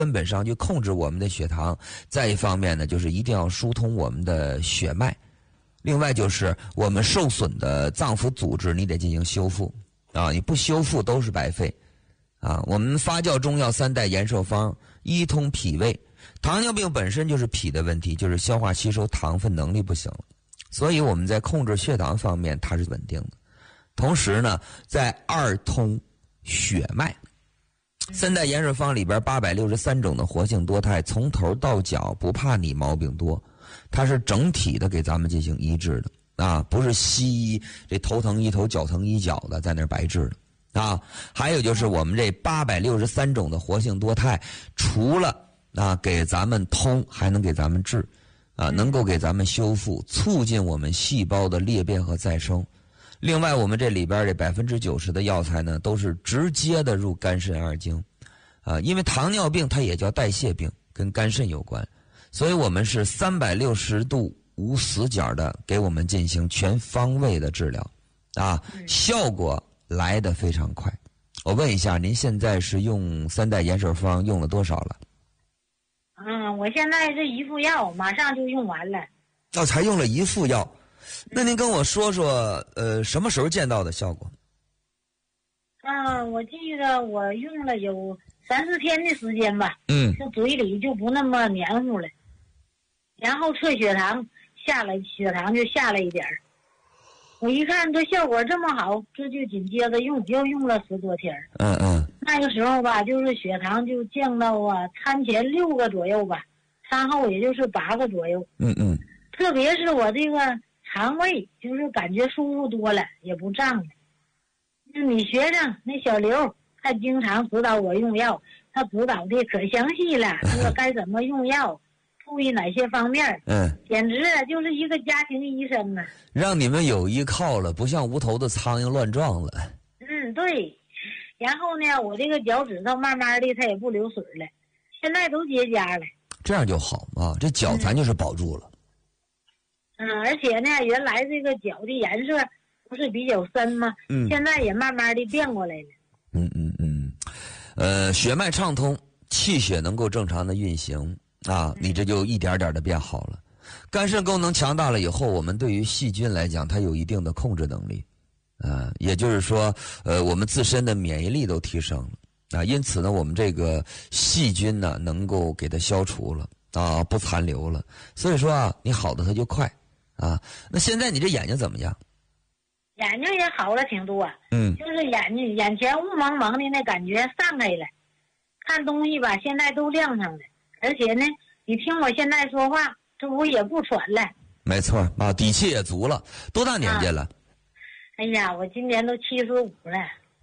根本上去控制我们的血糖。再一方面呢，就是一定要疏通我们的血脉。另外就是我们受损的脏腑组织，你得进行修复啊！你不修复都是白费啊！我们发酵中药3代延寿方，一通脾胃。糖尿病本身就是脾的问题，就是消化吸收糖分能力不行了，所以我们在控制血糖方面它是稳定的。同时呢，在2通血脉。3代延寿方里边863种的活性多肽，从头到脚不怕你毛病多，它是整体的给咱们进行医治的啊，不是西医这头疼医头脚疼医脚的在那白治的啊。还有就是我们这863种的活性多肽，除了给咱们通，还能给咱们治啊，能够给咱们修复，促进我们细胞的裂变和再生。另外我们这里边这90%的药材呢，都是直接的入肝肾二经因为糖尿病它也叫代谢病，跟肝肾有关，所以我们是360度无死角的给我们进行全方位的治疗效果来得非常快。我问一下，您现在是用3代延寿方用了多少了？ 我现在这一副药马上就用完了。 才用了一副药。那您跟我说说什么时候见到的效果？ 我记得我用了有3-4天的时间吧。这嘴里就不那么黏糊了，然后测血糖下来，血糖就下来一点儿。我一看这效果这么好，这就紧接着又用了10多天。那个时候吧，就是血糖就降到餐前6个左右吧，餐后也就是8个左右。特别是我这个肠胃就是感觉舒服多了，也不胀了。就你学生那小刘还经常指导我用药，他指导的可详细了，说该怎么用药，注意哪些方面。简直就是一个家庭医生啊， 让你们有依靠了，不像无头的苍蝇乱撞了。 对。然后呢，我这个脚趾头慢慢的它也不流水了，现在都结痂了。 这样就好嘛，这脚咱就是保住了。 而且呢，原来这个脚的颜色不是比较深吗？现在也慢慢的变过来了。血脉畅通，气血能够正常的运行你这就一点点的变好了。肝肾功能强大了以后，我们对于细菌来讲，它有一定的控制能力。也就是说，我们自身的免疫力都提升了因此呢，我们这个细菌呢，能够给它消除了不残留了。所以说你好的它就快那现在你这眼睛怎么样？ 眼睛也好了挺多就是眼前雾蒙蒙的那感觉散开了，看东西吧现在都亮上了，而且呢，你听我现在说话，这不也不喘了。 没错底气也足了。多大年纪了？ 哎呀，我今年都75了。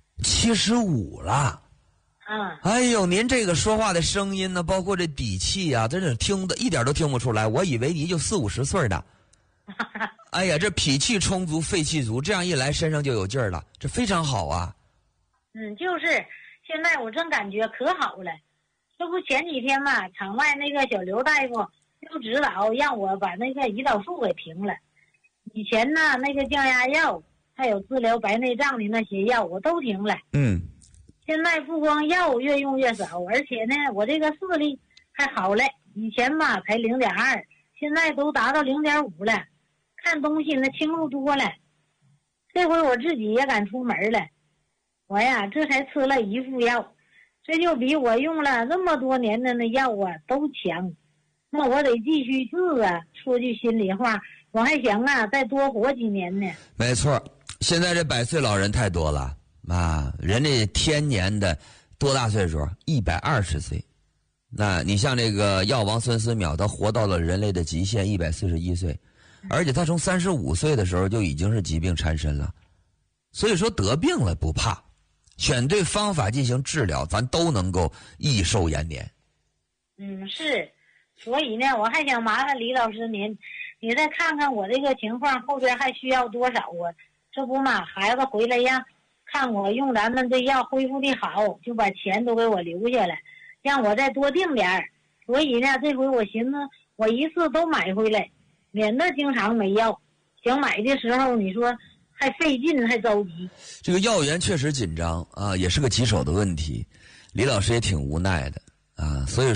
75了？哎呦，您这个说话的声音呢，包括这底气真是听的一点都听不出来。我以为你就40-50岁的。哎呀，这脾气充足，肺气足，这样一来身上就有劲儿了，这非常好啊。 就是现在我真感觉可好了。这不前几天嘛，场外那个小刘大夫又指导让我把那个胰岛素给停了。以前呢，那个降压药还有治疗白内障的那些药我都停了。现在不光药越用越少，而且呢，我这个视力还好了。以前嘛才0.2，现在都达到0.5了，看东西那清楚多了。这回我自己也敢出门了，我呀这才吃了一副药，这就比我用了那么多年的那药都强。那我得继续治说句心里话，我还想再多活几年呢。 没错，现在这100岁老人太多了人家天年的多大岁数？120岁。那你像这个药王孙思邈，他活到了人类的极限141岁，而且他从35岁的时候就已经是疾病缠身了。所以说得病了不怕，选对方法进行治疗，咱都能够益寿延年。 是。所以呢，我还想麻烦李老师你再看看我这个情况后边还需要多少这不嘛，孩子回来看我用咱们这药恢复的好，就把钱都给我留下来，让我再多订点儿。所以呢，这回我寻思我一次都买回来，免得经常没药，想买的时候你说还费劲还着急。这个药源确实紧张也是个棘手的问题。李老师也挺无奈的啊，所以